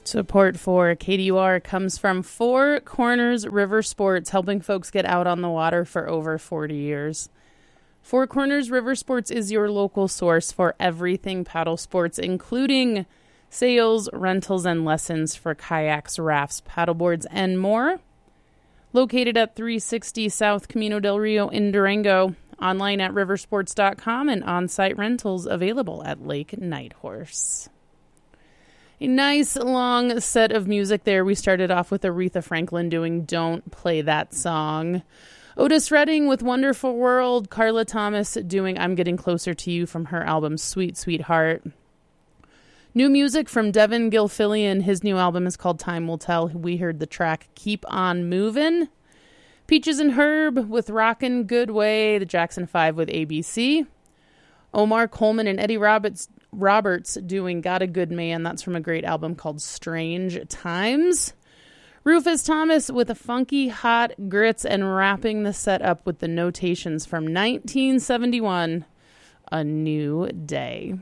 Support for KDUR comes from Four Corners River Sports, helping folks get out on the water for over 40 years. Four Corners River Sports is your local source for everything paddle sports, including sales, rentals, and lessons for kayaks, rafts, paddleboards, and more. Located at 360 South Camino del Rio in Durango, online at riversports.com, and on-site rentals available at Lake Nighthorse. A nice long set of music there. We started off with Aretha Franklin doing Don't Play That Song. Otis Redding with Wonderful World. Carla Thomas doing I'm Getting Closer to You from her album Sweet Sweetheart. New music from Devin Gilfillian. His new album is called Time Will Tell. We heard the track Keep On Movin'. Peaches and Herb with Rockin' Good Way. The Jackson 5 with ABC. Omar Coleman and Eddie Roberts doing Got a Good Man. That's from a great album called Strange Times. Rufus Thomas with a Funky Hot Grits, and wrapping the set up with the Notations from 1971, A New Day.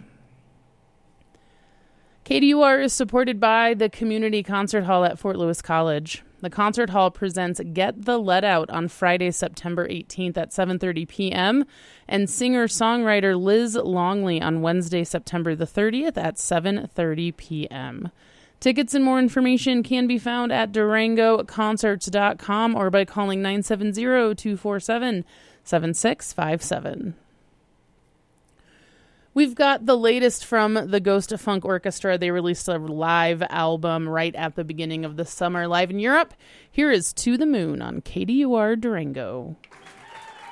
KDUR is supported by the Community Concert Hall at Fort Lewis College. The concert hall presents Get the Let Out on Friday, September 18th at 7:30 p.m. and singer-songwriter Liz Longley on Wednesday, September the 30th at 7:30 p.m. Tickets and more information can be found at DurangoConcerts.com or by calling 970-247-7657. We've got the latest from the Ghost of Funk Orchestra. They released a live album right at the beginning of the summer live in Europe. Here is To the Moon on KDUR Durango.